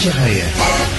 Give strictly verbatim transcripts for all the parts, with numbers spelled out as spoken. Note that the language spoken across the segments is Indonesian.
Bercahaya.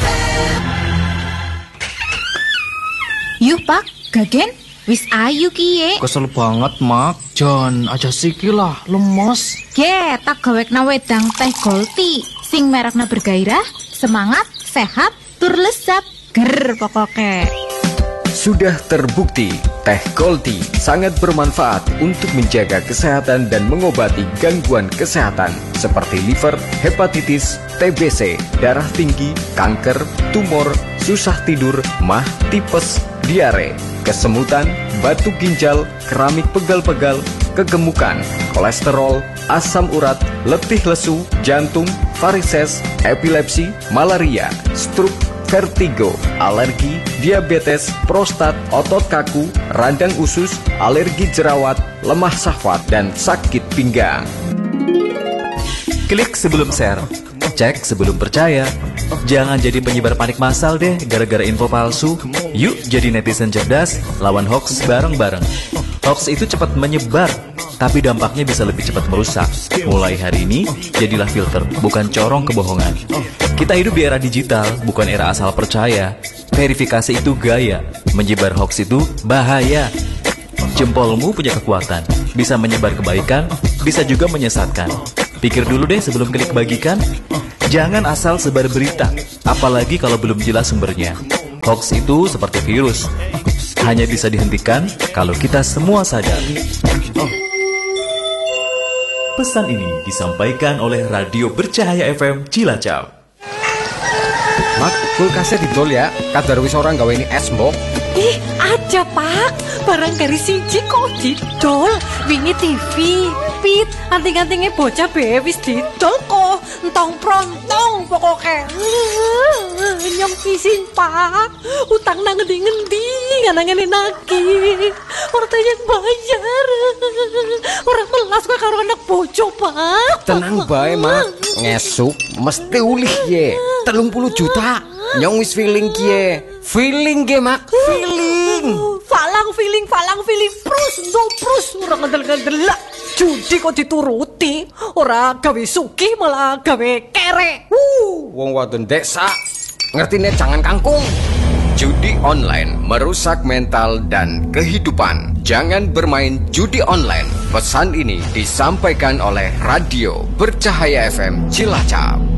Yuk Pak, Gagen, wis ayu kiye. Kesel banget Mak, Jan aja siki lah, lemos. Ge, tak gawekna wedang teh Golti, sing merekna bergairah, semangat, sehat, tur lezat, ger pokoknya. Sudah terbukti, teh Golti sangat bermanfaat untuk menjaga kesehatan dan mengobati gangguan kesehatan seperti liver, hepatitis, T B C, darah tinggi, kanker, tumor, susah tidur, mah, tipes, diare, kesemutan, batu ginjal, keramik pegal-pegal, kegemukan, kolesterol, asam urat, letih lesu, jantung, varises, epilepsi, malaria, stroke, vertigo, alergi, diabetes, prostat, otot kaku, radang usus, alergi jerawat, lemah syahwat, dan sakit pinggang. Klik sebelum share, cek sebelum percaya. Jangan jadi penyebar panik massal deh gara-gara info palsu. Yuk jadi netizen cerdas, lawan hoax bareng-bareng. Hoax itu cepat menyebar, tapi dampaknya bisa lebih cepat merusak. Mulai hari ini, jadilah filter, bukan corong kebohongan. Kita hidup di era digital, bukan era asal percaya. Verifikasi itu gaya, menyebar hoax itu bahaya. Jempolmu punya kekuatan, bisa menyebar kebaikan, bisa juga menyesatkan. Pikir dulu deh sebelum klik bagikan. Jangan asal sebar berita, apalagi kalau belum jelas sumbernya. Hoax itu seperti virus, hanya bisa dihentikan kalau kita semua sadar. Pesan ini disampaikan oleh Radio Bercahaya F M Cilacap. Mak, kulkasnya didol ya, kadar wis orang gawe ini es mbok. Ih, aja Pak, barang dari siji kok didol. Wingi T V, pit, anting-antingnya bocah be wis didol kok. Entong prontong pokoknya. Nyong isin Pak, utang nang ngendi-ngendi, nganangane nagih. Orang yang bayar, orang melas kok karo anak bojo Pak. Tenang bae Mak, ngesuk mesti ulih ye. telung puluh juta, nyong wis feeling kie, feeling ge Mak, feeling. Falang feeling, falang feeling, prus, do prus, orang ngandel-ngandel. Judi kok dituruti, orang gawe sugih malah gawe kere. Uh, wong wadon desa, ngerti nih jangan kangkung. Judi online merusak mental dan kehidupan. Jangan bermain judi online. Pesan ini disampaikan oleh Radio Bercahaya F M Cilacap.